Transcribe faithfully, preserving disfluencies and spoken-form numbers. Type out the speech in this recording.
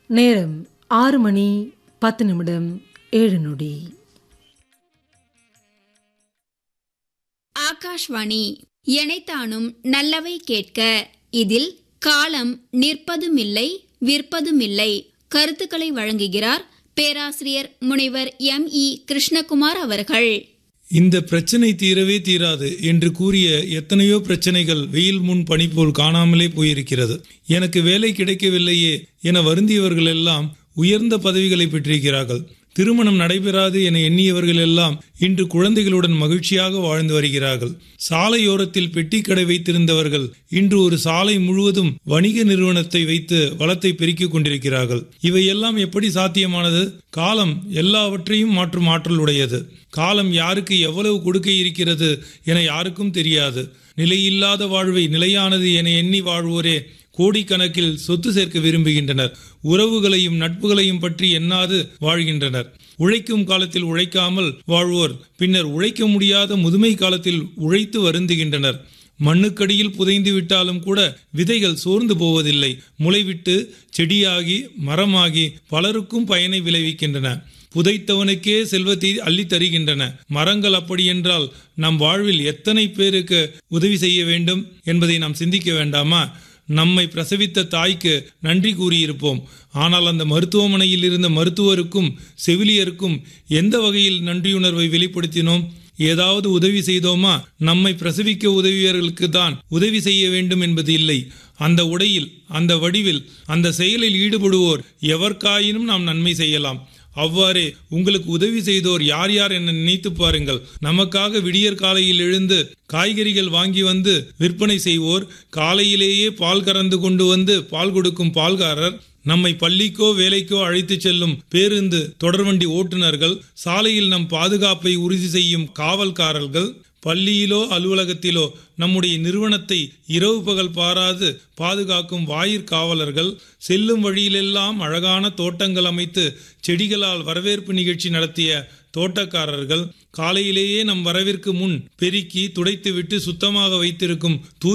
நேரம் ஆறு மணி பத்து நிமிடம் ஏழு நொடி. ஆகாஷ்வாணி எனைத்தானும் நல்லவை கேட்க. இதில் காலம் நிற்பதுமில்லை விற்பதுமில்லை கருத்துக்களை வழங்குகிறார் பேராசிரியர் முனைவர் எம் இ கிருஷ்ணகுமார் அவர்கள். இந்த பிரச்சனை தீரவே தீராது என்று கூறிய எத்தனையோ பிரச்சனைகள் வெயில் முன் பனி போல் காணாமலே போயிருக்கிறது. எனக்கு வேலை கிடைக்கவில்லையே என வருந்தியவர்கள் எல்லாம் உயர்ந்த பதவிகளை பெற்றிருக்கிறார்கள். திருமணம் நடைபெறாது என எண்ணியவர்கள் எல்லாம் இன்று குழந்தைகளுடன் மகிழ்ச்சியாக வாழ்ந்து வருகிறார்கள். சாலையோரத்தில் பெட்டிக்கடை வைத்திருந்தவர்கள் இன்று ஒரு சாலை முழுவதும் வணிக நிறுவனத்தை வைத்து வளத்தை பெருக்கிக் கொண்டிருக்கிறார்கள். இவையெல்லாம் எப்படி சாத்தியமானது? காலம் எல்லாவற்றையும் மாற்றும் ஆற்றல் உடையது. காலம் யாருக்கு எவ்வளவு கொடுக்க இருக்கிறது என யாருக்கும் தெரியாது. நிலையில்லாத வாழ்வை நிலையானது என எண்ணி வாழ்வோரே கோடிக்கணக்கில் சொத்து சேர்க்க விரும்புகின்றனர். உறவுகளையும் நட்புகளையும் பற்றி எண்ணாது வாழ்கின்றனர். உழைக்கும் காலத்தில் உழைக்காமல் வாழ்வோர் பின்னர் உழைக்க முடியாத முதுமை காலத்தில் உழைத்து வருந்துகின்றனர். மண்ணுக்கடியில் புதைந்து விட்டாலும் கூட விதைகள் சோர்ந்து போவதில்லை. முளைவிட்டு செடியாகி மரமாகி பலருக்கும் பயனை விளைவிக்கின்றன. புதைத்தவனுக்கே செல்வத்தை அள்ளி தருகின்றன. மரங்கள் அப்படி என்றால் நம் வாழ்வில் எத்தனை பேருக்கு உதவி செய்ய வேண்டும் என்பதை நாம் சிந்திக்க வேண்டாமா? நம்மை பிரசவித்த தாய்க்கு நன்றி கூறியிருப்போம். ஆனால் அந்த மருத்துவமனையில் இருந்த மருத்துவருக்கும் செவிலியருக்கும் எந்த வகையில் நன்றியுணர்வை வெளிப்படுத்தினோம்? ஏதாவது உதவி செய்தோமா? நம்மை பிரசவிக்க உதவியவர்களுக்கு தான் உதவி செய்ய வேண்டும் என்பது இல்லை. அந்த உடையில், அந்த வடிவில், அந்த செயலில் ஈடுபடுவோர் எவர்காயினும் நாம் நன்மை செய்யலாம். அவ்வாறே உங்களுக்கு உதவி செய்தோர் யார் யார் என நினைத்து பாருங்கள். நமக்காக விடியற் காலையில் எழுந்து காய்கறிகள் வாங்கி வந்து விற்பனை செய்வோர், காலையிலேயே பால் கறந்து கொண்டு வந்து பால் கொடுக்கும் பால்காரர், நம்மை பள்ளிக்கோ வேலைக்கோ அழைத்து செல்லும் பேருந்து தொடர்வண்டி ஓட்டுநர்கள், சாலையில் நம் பாதுகாப்பை உறுதி செய்யும் காவல்காரர்கள், பள்ளியிலோ அலுவலகத்திலோ நம்முடைய நிறுவனத்தை இரவு பகல் பாராது பாதுகாக்கும் வாயிற்காவலர்கள், செல்லும் வழியிலெல்லாம் அழகான தோட்டங்கள் அமைத்து செடிகளால் வரவேற்பு நிகழ்ச்சி நடத்திய தோட்டக்காரர்கள், காலையிலேயே நம் வரவிற்கு முன் பெருக்கி துடைத்துவிட்டு சுத்தமாக வைத்திருக்கும் தூ